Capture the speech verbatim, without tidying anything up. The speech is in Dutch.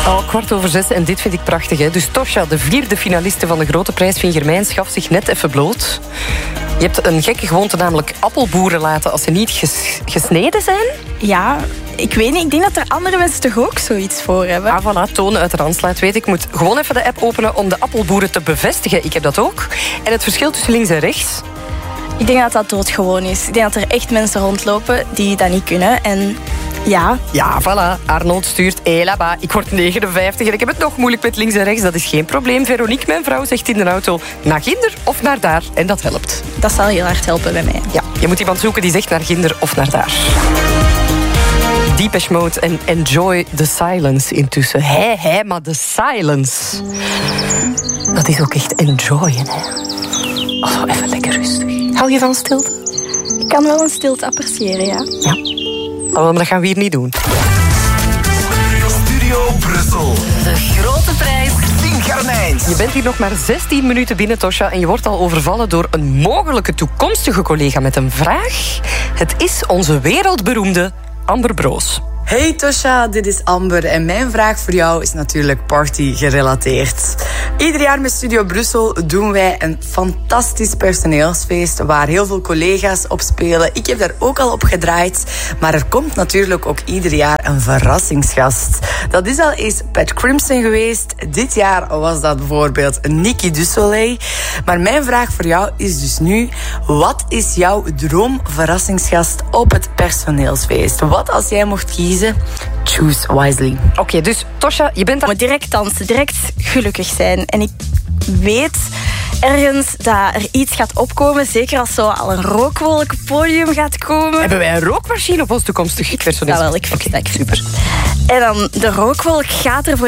Al kwart over zes en dit vind ik prachtig. Hè? Dus Tosja, de vierde finaliste van de Grote Prijs Vinger-Mijn, schaft zich net even bloot. Je hebt een gekke gewoonte, namelijk appelboeren laten als ze niet ges- gesneden zijn. Ja, ik weet niet. Ik denk dat er andere mensen toch ook zoiets voor hebben. Ah, voilà, Toon uit Randslaat weet ik. Ik moet gewoon even de app openen om de appelboeren te bevestigen. Ik heb dat ook. En het verschil tussen links en rechts... Ik denk dat dat doodgewoon is. Ik denk dat er echt mensen rondlopen die dat niet kunnen. En ja... Ja, voilà. Arnold stuurt, hé, là-bas, ik word negenenvijftig en ik heb het nog moeilijk met links en rechts. Dat is geen probleem. Veronique, mijn vrouw, zegt in de auto, naar Ginder of naar daar. En dat helpt. Dat zal heel hard helpen bij mij. Ja, je moet iemand zoeken die zegt naar Ginder of naar daar. Depeche Mode en Enjoy the Silence intussen. Hé, hé, maar de silence. Dat is ook echt enjoyen, hè. Oh, even lekker rustig. Hou je van stilte? Ik kan wel een stilte appreciëren, ja. Ja. Oh, maar dat gaan we hier niet doen. Studio Brussel. De Grote Prijs. Vinger-Mijns. Je bent hier nog maar zestien minuten binnen, Tosja, en je wordt al overvallen door een mogelijke toekomstige collega met een vraag. Het is onze wereldberoemde Amber Broos. Hey Tosja, dit is Amber en mijn vraag voor jou is natuurlijk party gerelateerd. Ieder jaar met Studio Brussel doen wij een fantastisch personeelsfeest waar heel veel collega's op spelen. Ik heb daar ook al op gedraaid, maar er komt natuurlijk ook ieder jaar een verrassingsgast. Dat is al eens Pat Crimson geweest. Dit jaar was dat bijvoorbeeld Nikki Dusoleil. Maar mijn vraag voor jou is dus nu, wat is jouw droomverrassingsgast op het personeelsfeest? Wat als jij mocht kiezen? Choose wisely. Oké, okay, dus Tosja, je bent... Je moet direct dansen, direct gelukkig zijn. En ik weet ergens dat er iets gaat opkomen. Zeker als zo al een rookwolk op het podium gaat komen. Hebben wij een rookmachine op ons toekomstig personeel? Ja, wel, ik vind okay, dat. super. En dan de rookwolk gaat er voor